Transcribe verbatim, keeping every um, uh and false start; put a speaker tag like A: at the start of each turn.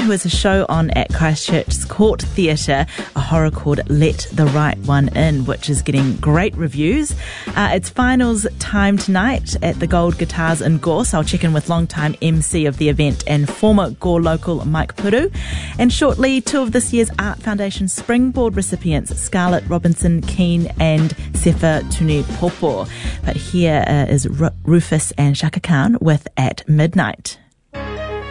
A: who is a show on at Christchurch's Court Theatre, a horror called Let the Right One In, which is getting great reviews. Uh, it's finals time tonight at the Gold Guitars in Gore, so I'll check in with long-time M C of the event and former Gore local Mike Puru. And shortly, two of this year's Art Foundation Springboard recipients, Scarlett Robinson Keane and Sefa Tunipopo. But here uh, is R- Rufus and Shaka Khan with At Midnight.